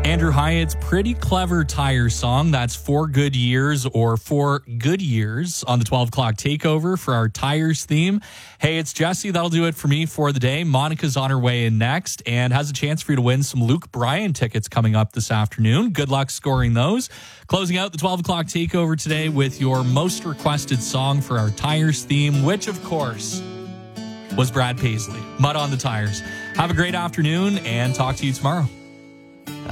Andrew Hyatt's pretty clever tire song. That's 4 Good Years or 4 Good Years on the 12 o'clock takeover for our tires theme. Hey, it's Jesse. That'll do it for me for the day. Monica's on her way in next and has a chance for you to win some Luke Bryan tickets coming up this afternoon. Good luck scoring those. Closing out the 12 o'clock takeover today with your most requested song for our tires theme, which of course was Brad Paisley, Mud on the Tires. Have a great afternoon and talk to you tomorrow.